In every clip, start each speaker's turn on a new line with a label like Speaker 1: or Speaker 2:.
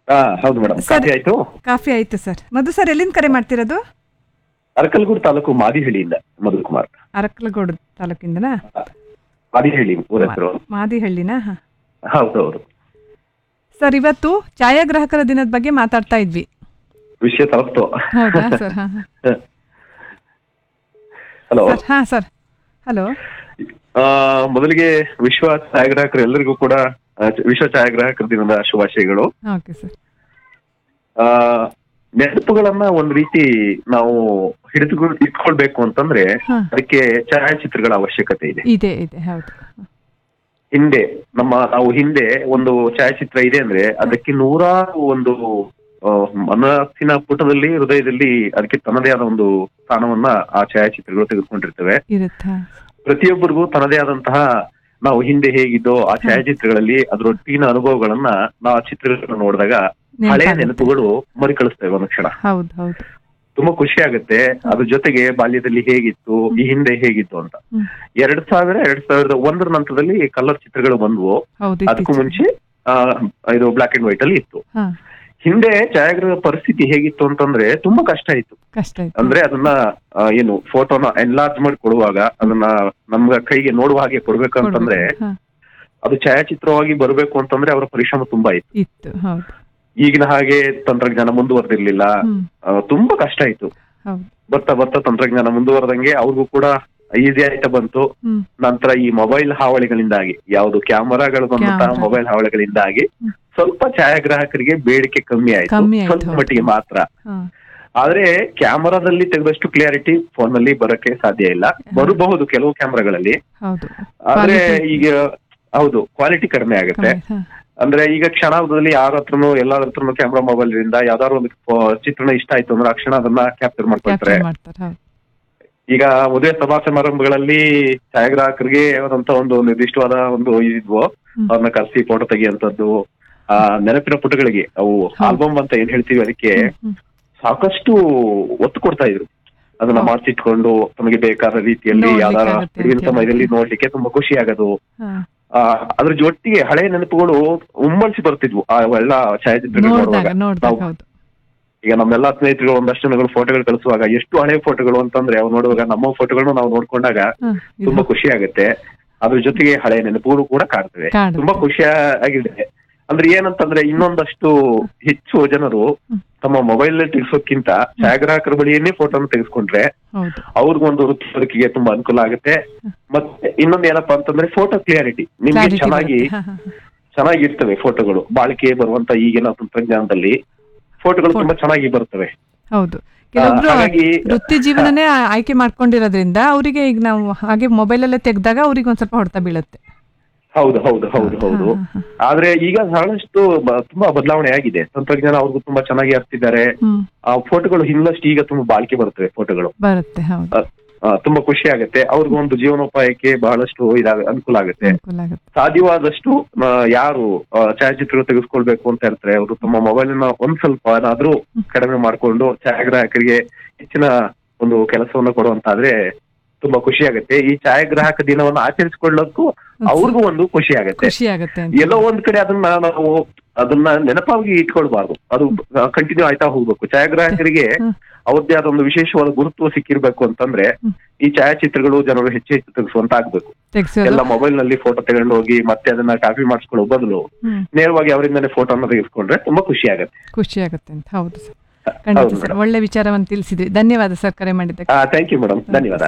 Speaker 1: ಹೌದು madam,
Speaker 2: sir
Speaker 1: coffee ಆಯ್ತು.
Speaker 2: Coffee ಆಯ್ತು ಸರ್. ಮಧು ಸರ್ ಎಲ್ಲಿಂದ ಕರೆ ಮಾಡ್ತಿರೋದು?
Speaker 1: ಅರಕಲಗೂಡು ತಾಲೂಕು ಮಾದಿಹಳ್ಳಿಯಿಂದ ಮಧು ಕುಮಾರ್.
Speaker 2: ಅರಕಲಗೂಡು ತಾಲೂಕಿಂದನಾ?
Speaker 1: ಮಾದಿಹಳ್ಳಿ ಊರ ಹೆಸರು.
Speaker 2: ಮಾದಿಹಳ್ಳಿನಾ?
Speaker 1: ಹೌದೌದು
Speaker 2: ಸರ್, ಇವತ್ತು ಛಾಯಾಗ್ರಾಹಕರ ದಿನದ ಬಗ್ಗೆ ಮಾತಾಡ್ತಾ ಇದ್ವಿ.
Speaker 1: ವಿಷಯ ತಲುಪ್ತು.
Speaker 2: ಹೌದಾ ಸರ್?
Speaker 1: ಹಲೋ.
Speaker 2: ಹಾ ಸರ್, ಹಲೋ.
Speaker 1: ಮೊದಲಿಗೆ ವಿಶ್ವ ಛಾಯಾಗ್ರಾಹಕರು ಎಲ್ಲರಿಗೂ ಕೂಡ ವಿಶ್ವ ಛಾಯಾಗ್ರಾಹಕರ ದಿನದ ಶುಭಾಶಯಗಳು.
Speaker 2: Okay sir.
Speaker 1: ನೆನಪುಗಳನ್ನ ಒಂದ್ ರೀತಿ ನಾವು ಇಟ್ಕೊಳ್ಬೇಕು ಅಂತಂದ್ರೆ ಅದಕ್ಕೆ ಛಾಯಾಚಿತ್ರಗಳ ಅವಶ್ಯಕತೆ ಇದೆ.
Speaker 2: ಇದೆ ಇದೆ, ಹೌದು.
Speaker 1: ಹಿಂದೆ ನಾವು ಹಿಂದೆ ಒಂದು ಛಾಯಾಚಿತ್ರ ಇದೆ ಅಂದ್ರೆ ಅದಕ್ಕೆ ನೂರಾರು ಒಂದು ಮನಸ್ಸಿನ ಪುಟದಲ್ಲಿ, ಹೃದಯದಲ್ಲಿ ಅದಕ್ಕೆ ತನ್ನದೇ ಆದ ಒಂದು ಸ್ಥಾನವನ್ನ ಆ ಛಾಯಾಚಿತ್ರಗಳು ತೆಗೆದುಕೊಂಡಿರ್ತವೆ. ಪ್ರತಿಯೊಬ್ಬರಿಗೂ ತನ್ನದೇ ಆದಂತಹ, ನಾವು ಹಿಂದೆ ಹೇಗಿದ್ದೋ ಆ ಛಾಯಾಚಿತ್ರಗಳಲ್ಲಿ ಅದರೊಟ್ಟಿನ ಅನುಭವಗಳನ್ನ ನಾವು ಆ ಚಿತ್ರಗಳನ್ನು ನೋಡಿದಾಗ ಹಳೆಯ ನೆನಪುಗಳು ಮರುಕಳಿಸ್ತೇವೆ ಒಂದು ಕ್ಷಣ. ತುಂಬಾ ಖುಷಿ ಆಗುತ್ತೆ. ಅದ್ರ ಜೊತೆಗೆ ಬಾಲ್ಯದಲ್ಲಿ ಹೇಗಿತ್ತು, ಈ ಹಿಂದೆ ಹೇಗಿತ್ತು ಅಂತ. 2001 ನಂತರದಲ್ಲಿ ಕಲರ್ ಚಿತ್ರಗಳು ಬಂದ್ವು. ಅದಕ್ಕೂ ಮುಂಚೆ ಇದು ಬ್ಲಾಕ್ ಅಂಡ್ ವೈಟ್ ಅಲ್ಲಿ ಇತ್ತು. ಹಿಂದೆ ಛಾಯಾಗ್ರಹ ಪರಿಸ್ಥಿತಿ ಹೇಗಿತ್ತು ಅಂತಂದ್ರೆ ತುಂಬಾ ಕಷ್ಟ ಇತ್ತು. ಅಂದ್ರೆ ಅದನ್ನ ಫೋಟೋನ ಎನ್ಲಾರ್ಜ್ ಮಾಡಿ ಕೊಡುವಾಗ ಅದನ್ನ ನಮ್ಗ ಕೈಗೆ ನೋಡುವ ಹಾಗೆ ಕೊಡ್ಬೇಕಂತಂದ್ರೆ, ಅದು ಛಾಯಾಚಿತ್ರವಾಗಿ ಬರ್ಬೇಕು ಅಂತಂದ್ರೆ ಅವರ ಪರಿಶ್ರಮ ತುಂಬಾ ಇತ್ತು. ಈಗಿನ ಹಾಗೆ ತಂತ್ರಜ್ಞಾನ ಮುಂದುವರೆದಿರ್ಲಿಲ್ಲ. ತುಂಬಾ ಕಷ್ಟ ಇತ್ತು. ಬರ್ತಾ ಬರ್ತಾ ತಂತ್ರಜ್ಞಾನ ಮುಂದುವರೆದಂಗೆ ಅವ್ರಿಗೂ ಕೂಡ ಈಸಿ ಆಯ್ತಾ ಬಂತು. ನಂತರ ಈ ಮೊಬೈಲ್ ಹಾವಳಿಗಳಿಂದಾಗಿ, ಯಾವುದು ಕ್ಯಾಮರಾಗಳು ಬಂದಂತಹ ಮೊಬೈಲ್ ಹಾವಳಿಗಳಿಂದಾಗಿ ಸ್ವಲ್ಪ ಛಾಯಾಗ್ರಾಹಕರಿಗೆ ಬೇಡಿಕೆ ಕಮ್ಮಿ ಆಯ್ತು, ಸ್ವಲ್ಪ ಮಟ್ಟಿಗೆ ಮಾತ್ರ. ಆದ್ರೆ ಕ್ಯಾಮರಾದಲ್ಲಿ ತೆಗೆದಷ್ಟು ಕ್ಲಿಯಾರಿಟಿ ಫೋನ್ ನಲ್ಲಿ ಬರಕ್ಕೆ ಸಾಧ್ಯ ಇಲ್ಲ. ಬರಬಹುದು ಕೆಲವು ಕ್ಯಾಮರಾಗಳಲ್ಲಿ, ಆದ್ರೆ ಈಗ ಹೌದು ಕ್ವಾಲಿಟಿ ಕಡಿಮೆ ಆಗುತ್ತೆ. ಅಂದ್ರೆ ಈಗ ಕ್ಷಣದಲ್ಲಿ ಯಾರ ಹತ್ರನು ಎಲ್ಲಾರ ಹತ್ರನು ಕ್ಯಾಮ್ರಾ ಮೊಬೈಲ್ ಇಂದ ಯಾವ್ದಾದ್ರು ಒಂದು ಚಿತ್ರಣ ಇಷ್ಟ ಆಯ್ತು ಅಂದ್ರೆ ಆ ಕ್ಷಣ ಅದನ್ನ ಕ್ಯಾಪ್ಚರ್ ಮಾಡ್ಕೊಳ್ತಾರೆ. ಈಗ ಮದುವೆ ಸಭಾ ಸಮಾರಂಭಗಳಲ್ಲಿ ಛಾಯಾಗ್ರಾಹಕರಿಗೆ ಆದಂತ ಒಂದು ನಿರ್ದಿಷ್ಟವಾದ ಒಂದು ಇದ್ವು, ಅವ್ರನ್ನ ಕರೆಸಿ ಫೋಟೋ ತೆಗಿಯುವಂತದ್ದು. ಆ ನೆನಪಿನ ಪುಟಗಳಿಗೆ, ಅವು ಆಲ್ಬಮ್ ಅಂತ ಏನ್ ಹೇಳ್ತೀವಿ, ಅದಕ್ಕೆ ಸಾಕಷ್ಟು ಒತ್ತು ಕೊಡ್ತಾ ಇದ್ರು. ಅದನ್ನ ಮಾಡ್ಸಿಟ್ಕೊಂಡು ತಮಗೆ ಬೇಕಾದ ರೀತಿಯಲ್ಲಿ ಯಾವ್ದಾರ ಬಿಡುವಿನ ಸಮಯದಲ್ಲಿ ನೋಡ್ಲಿಕ್ಕೆ ತುಂಬಾ ಖುಷಿ ಆಗೋದು. ಅದ್ರ ಜೊತೆಗೆ ಹಳೆಯ ನೆನಪುಗಳು ಉಮ್ಮಳಿಸಿ ಬರ್ತಿದ್ವು ಅವೆಲ್ಲ ಛಾಯಾಚಿತ್ರಗಳು ನೋಡುವಾಗ. ಈಗ ನಮ್ಮೆಲ್ಲಾ ಸ್ನೇಹಿತರು ಒಂದಷ್ಟು ಜನಗಳು ಫೋಟೋಗಳು ಕಳಿಸುವಾಗ ಎಷ್ಟು ಹಳೆಯ ಫೋಟೋಗಳು ಅಂತಂದ್ರೆ ಅವು ನೋಡುವಾಗ ನಮ್ಮ ಫೋಟೋಗಳನ್ನು ನಾವು ನೋಡ್ಕೊಂಡಾಗ ತುಂಬಾ ಖುಷಿ ಆಗುತ್ತೆ. ಅದ್ರ ಜೊತೆಗೆ ಹಳೆಯ ನೆನಪುಗಳು ಕೂಡ ಕಾಡ್ತವೆ. ತುಂಬಾ ಖುಷಿಯಾಗಿದೆ. ಅಂದ್ರೆ ಏನಂತಂದ್ರೆ ಇನ್ನೊಂದಷ್ಟು ಹೆಚ್ಚು ಜನರು ತಮ್ಮ ಮೊಬೈಲ್ ತೆಗೆಸೋಕ್ಕಿಂತ ಛಾಯಾಗ್ರಾಹಕರ ಬಳಿಯನ್ನೇ ಫೋಟೋನ ತೆಗೆಸ್ಕೊಂಡ್ರೆ ಅವ್ರಿಗೊಂದು ವೃತ್ತಿ ಬದುಕಿಗೆ ತುಂಬಾ ಅನುಕೂಲ ಆಗುತ್ತೆ. ಮತ್ತೆ ಇನ್ನೊಂದು ಏನಪ್ಪಾ ಅಂತಂದ್ರೆ ಫೋಟೋ ಕ್ಲಿಯಾರಿಟಿ ನಿಮ್ಗೆ ಚೆನ್ನಾಗಿರ್ತವೆ ಫೋಟೋಗಳು. ಬಾಳಿಕೆ ಬರುವಂತ ಈಗಿನ ತಂತ್ರಜ್ಞಾನದಲ್ಲಿ ಫೋಟೋಗಳು ತುಂಬಾ ಚೆನ್ನಾಗಿ ಬರ್ತವೆ.
Speaker 2: ಹೌದು, ಕೆಲವೊಬ್ರು ವೃತ್ತಿ ಜೀವನನೇ ಆಯ್ಕೆ ಮಾಡ್ಕೊಂಡಿರೋದ್ರಿಂದ ಅವರಿಗೆ ಈಗ ನಾವು ಹಾಗೆ ಮೊಬೈಲ್ ಅಲ್ಲೇ ತೆಗೆದಾಗ ಅವ್ರಿಗೆ ಒಂದ್ ಸ್ವಲ್ಪ ಹೊಡೆತ ಬೀಳುತ್ತೆ.
Speaker 1: ಹೌದು ಹೌದು ಹೌದು ಹೌದು. ಆದ್ರೆ ಈಗ ಬಹಳಷ್ಟು ತುಂಬಾ ಬದಲಾವಣೆ ಆಗಿದೆ. ತಂತ್ರಜ್ಞಾನ ಅವ್ರಿಗೂ ತುಂಬಾ ಚೆನ್ನಾಗಿ ಅರ್ತಿದ್ದಾರೆ. ಆ ಫೋಟೋಗಳು ಇನ್ನಷ್ಟು ಈಗ ತುಂಬಾ ಬಾಳಿಕೆ ಬರ್ತವೆ ಫೋಟೋಗಳು. ತುಂಬಾ ಖುಷಿ ಆಗುತ್ತೆ. ಅವ್ರಿಗೂ ಒಂದು ಜೀವನೋಪಾಯಕ್ಕೆ ಬಹಳಷ್ಟು ಅನುಕೂಲ ಆಗುತ್ತೆ. ಸಾಧ್ಯವಾದಷ್ಟು ಯಾರು ಛಾಯಾಚಿತ್ರಗಳು ತೆಗೆಸ್ಕೊಳ್ಬೇಕು ಅಂತ ಇರ್ತಾರೆ ಅವರು ತಮ್ಮ ಮೊಬೈಲ್ ನ ಒಂದ್ ಸ್ವಲ್ಪ ಏನಾದ್ರೂ ಕಡಿಮೆ ಮಾಡ್ಕೊಂಡು ಛಾಯಾಗ್ರಾಹಕರಿಗೆ ಹೆಚ್ಚಿನ ಒಂದು ಕೆಲಸವನ್ನ ಕೊಡುವಂತಾದ್ರೆ ತುಂಬಾ ಖುಷಿ ಆಗುತ್ತೆ. ಈ ಛಾಯಾಗ್ರಾಹಕ ದಿನವನ್ನು ಆಚರಿಸಿಕೊಳ್ಳೋಕ್ಕೂ ಅವ್ರಿಗೂ ಒಂದು ಖುಷಿ ಆಗುತ್ತೆ. ಎಲ್ಲೋ ಒಂದ್ ಕಡೆ ಅದನ್ನ ನೆನಪಾಗಿ ಇಟ್ಕೊಳ್ಬಾರ್ದು, ಅದು ಕಂಟಿನ್ಯೂ ಆಯ್ತಾ ಹೋಗ್ಬೇಕು. ಛಾಯಾಗ್ರಾಹಕರಿಗೆ ಅವ್ರದ್ದೇ ಆದ ಒಂದು ವಿಶೇಷವಾದ ಗುರುತ್ವ ಸಿಕ್ಕಿರ್ಬೇಕು ಅಂತಂದ್ರೆ ಈ ಛಾಯಾಚಿತ್ರಗಳು ಜನರು ಹೆಚ್ಚು ಹೆಚ್ಚು ತೆಗೆಸುವಂತ ಆಗ್ಬೇಕು. ಎಲ್ಲ ಮೊಬೈಲ್ ನಲ್ಲಿ ಫೋಟೋ ತಗೊಂಡು ಹೋಗಿ ಮತ್ತೆ ಅದನ್ನ ಕಾಪಿ ಮಾಡಿಸ್ಕೊಳ್ಳೋ ಬದಲು ನೇರವಾಗಿ ಅವರಿಂದಾನೇ ಫೋಟೋನ ತೆಗೆಸ್ಕೊಂಡ್ರೆ ತುಂಬಾ ಖುಷಿ ಆಗುತ್ತೆ
Speaker 2: ಅಂತ. ಹೌದು ಸರ್, ಖಂಡಿತ ಸರ್, ಒಳ್ಳೆ ವಿಚಾರವನ್ನು ತಿಳಿಸಿದ್ವಿ. ಧನ್ಯವಾದ ಸರ್ ಕರೆ ಮಾಡಿದ್ದಕ್ಕೆ.
Speaker 1: ಥ್ಯಾಂಕ್ ಯು ಮೇಡಮ್, ಧನ್ಯವಾದ.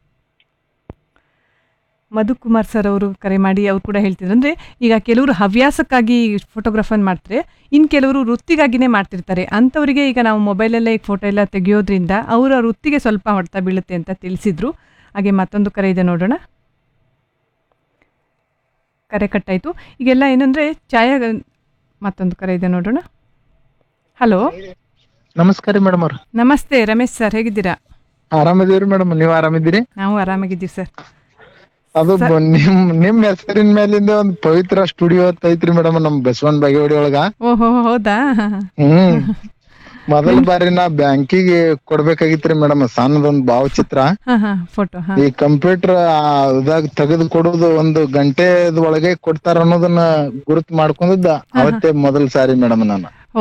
Speaker 2: ಮಧು ಕುಮಾರ್ ಸರ್ ಅವರು ಕರೆ ಮಾಡಿ ಅವ್ರು ಕೂಡ ಹೇಳ್ತಿದ್ರು, ಅಂದರೆ ಈಗ ಕೆಲವರು ಹವ್ಯಾಸಕ್ಕಾಗಿ ಫೋಟೋಗ್ರಾಫನ್ ಮಾಡ್ತಾರೆ, ಇನ್ನು ಕೆಲವರು ವೃತ್ತಿಗಾಗಿನೇ ಮಾಡ್ತಿರ್ತಾರೆ. ಅಂಥವರಿಗೆ ಈಗ ನಾವು ಮೊಬೈಲಲ್ಲೇ ಈಗ ಫೋಟೋ ಎಲ್ಲ ತೆಗೆಯೋದ್ರಿಂದ ಅವರ ವೃತ್ತಿಗೆ ಸ್ವಲ್ಪ ಹೊಡೆತ ಬೀಳುತ್ತೆ ಅಂತ ತಿಳಿಸಿದ್ರು. ಹಾಗೆ ಮತ್ತೊಂದು ಕರೆ ಇದೆ, ನೋಡೋಣ. ಕರೆ ಕಟ್ಟಾಯಿತು. ಈಗೆಲ್ಲ ಏನಂದರೆ ಮತ್ತೊಂದು ಕರೆ ಇದೆ, ನೋಡೋಣ. ಹಲೋ,
Speaker 3: ನಮಸ್ಕಾರ ಮೇಡಮ್ ಅವ್ರು.
Speaker 2: ನಮಸ್ತೆ ರಮೇಶ್ ಸರ್, ಹೇಗಿದ್ದೀರಾ?
Speaker 3: ಆರಾಮಿದ್ದೀರಿ ಮೇಡಮ್, ನೀವು ಆರಾಮಿದ್ದೀರಿ?
Speaker 2: ನಾವು ಆರಾಮಾಗಿದ್ದೀವಿ ಸರ್.
Speaker 3: ಅದು ನಿಮ್ ಹೆಸರಿನ ಮೇಲಿಂದ ಒಂದು ಪವಿತ್ರ ಸ್ಟುಡಿಯೋ ಐತ್ರಿ ಮೇಡಮ್ ನಮ್ ಬಸವನ್ ಬಾಗೇವಾಡಿ ಒಳಗ.
Speaker 2: ಓಹೋ, ಹೌದಾ?
Speaker 3: ಮೊದಲ ಬಾರಿ ನಾ ಬ್ಯಾಂಕಿಗೆ ಕೊಡ್ಬೇಕಾಗಿತ್ರಿ ಮೇಡಮ್ ಸಣ್ಣದೊಂದ್ ಭಾವಚಿತ್ರ. ಈ ಕಂಪ್ಯೂಟರ್ ಇದಾಗ ತೆಗೆದು ಕೊಡುದು 1 ಗಂಟೆ ಒಳಗೆ ಕೊಡ್ತಾರ ಅನ್ನೋದನ್ನ ಗುರುತು ಮಾಡ್ಕೊಂಡಿದ್ದ ಅವತ್ತೇ ಮೊದಲ ಸಾರಿ ಮೇಡಮ್ ನಾನು.